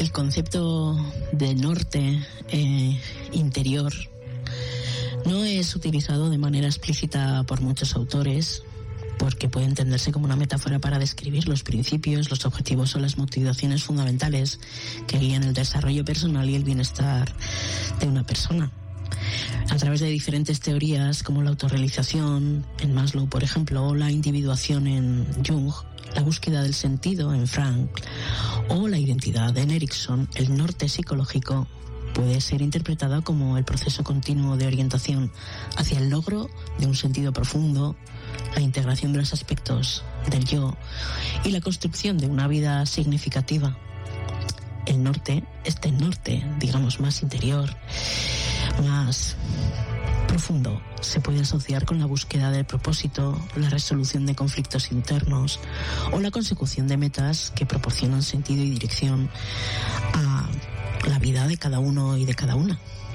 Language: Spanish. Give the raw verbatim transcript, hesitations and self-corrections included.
El concepto de norte eh, interior no es utilizado de manera explícita por muchos autores, porque puede entenderse como una metáfora para describir los principios, los objetivos o las motivaciones fundamentales que guían el desarrollo personal y el bienestar de una persona. A través de diferentes teorías como la autorrealización en Maslow, por ejemplo, o la individuación en Jung, la búsqueda del sentido en Frank o la identidad en Erikson, el norte psicológico puede ser interpretada como el proceso continuo de orientación hacia el logro de un sentido profundo, la integración de los aspectos del yo y la construcción de una vida significativa. El norte, este norte, digamos, más interior, más profundo, se puede asociar con la búsqueda del propósito, la resolución de conflictos internos o la consecución de metas que proporcionan sentido y dirección a la vida de cada uno y de cada una.